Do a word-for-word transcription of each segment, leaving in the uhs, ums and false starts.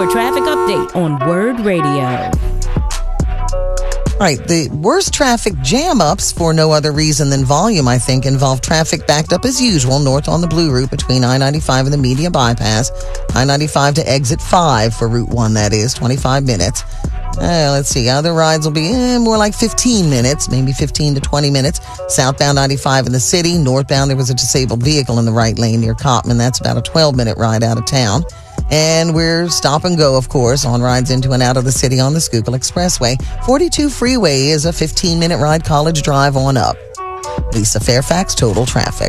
your traffic update on Word Radio. All right, the worst traffic jam-ups for no other reason than volume, I think, involve traffic backed up as usual north on the Blue Route between I ninety-five and the Media Bypass. I ninety-five to exit five for Route one, that is, twenty-five minutes. Uh, let's see, other rides will be eh, more like fifteen minutes, maybe fifteen to twenty minutes. Southbound ninety-five in the city. Northbound, there was a disabled vehicle in the right lane near Cotman. That's about a twelve-minute ride out of town. And we're stop and go, of course, on rides into and out of the city on the Schuylkill Expressway. forty-two Freeway is a fifteen-minute ride College Drive on up. Lisa Fairfax, Total Traffic.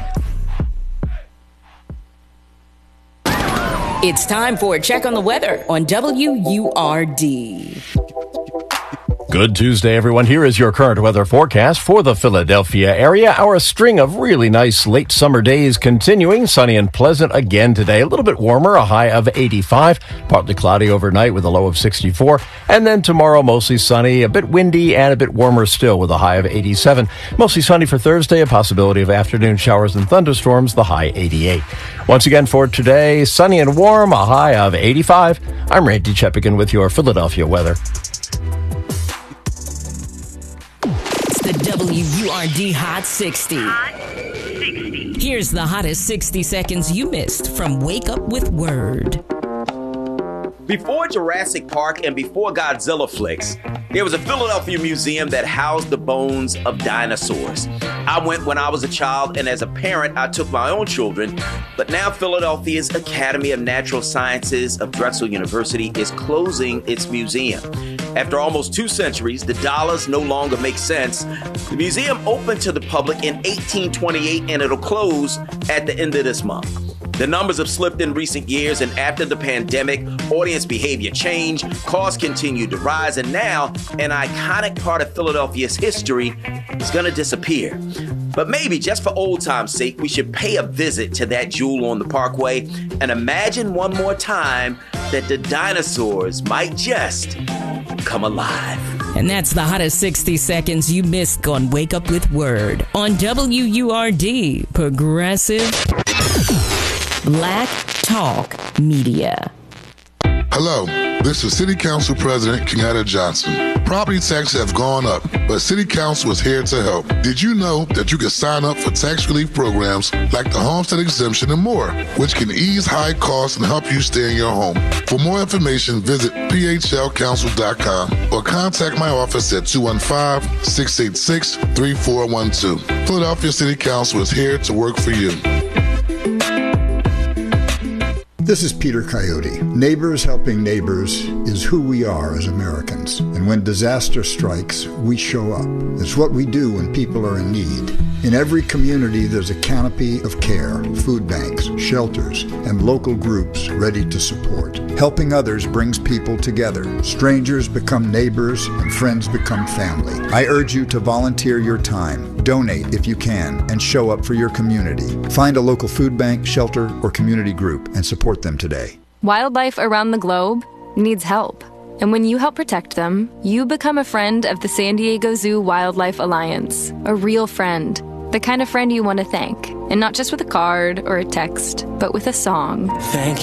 It's time for a check on the weather on W U R D. Good Tuesday, everyone. Here is your current weather forecast for the Philadelphia area. Our string of really nice late summer days continuing. Sunny and pleasant again today. A little bit warmer, a high of eighty-five. Partly cloudy overnight with a low of sixty-four. And then tomorrow, mostly sunny, a bit windy, and a bit warmer still with a high of eighty-seven. Mostly sunny for Thursday, a possibility of afternoon showers and thunderstorms, the high eighty-eight. Once again for today, sunny and warm, a high of eighty-five. I'm Randy Chepigan with your Philadelphia weather. The W U R D Hot sixty. Hot sixty. Here's the hottest sixty seconds you missed from Wake Up with Word. Before Jurassic Park and before Godzilla flicks, there was a Philadelphia museum that housed the bones of dinosaurs. I went when I was a child, and as a parent, I took my own children. But now Philadelphia's Academy of Natural Sciences of Drexel University is closing its museum. After almost two centuries, the dollars no longer make sense. The museum opened to the public in eighteen twenty-eight, and it'll close at the end of this month. The numbers have slipped in recent years, and after the pandemic, audience behavior changed, costs continued to rise, and now an iconic part of Philadelphia's history is going to disappear. But maybe, just for old time's sake, we should pay a visit to that jewel on the Parkway and imagine one more time that the dinosaurs might just come alive. And that's the hottest sixty seconds you missed on Wake Up with Word on W U R D, Progressive Black Talk Media. Hello, this is City Council President Kenyatta Johnson. Property taxes have gone up, but City Council is here to help. Did you know that you can sign up for tax relief programs like the homestead exemption and more, which can ease high costs and help you stay in your home? For more information, visit P H L council dot com or contact my office at two one five, six eight six, three four one two. Philadelphia City Council is here to work for you. This is Peter Coyote. Neighbors helping neighbors is who we are as Americans. And when disaster strikes, we show up. It's what we do when people are in need. In every community, there's a canopy of care, food banks, shelters, and local groups ready to support. Helping others brings people together. Strangers become neighbors, and friends become family. I urge you to volunteer your time, donate if you can, and show up for your community. Find a local food bank, shelter, or community group and support them today. Wildlife around the globe needs help. And when you help protect them, you become a friend of the San Diego Zoo Wildlife Alliance. A real friend. The kind of friend you want to thank. And not just with a card or a text, but with a song. Thank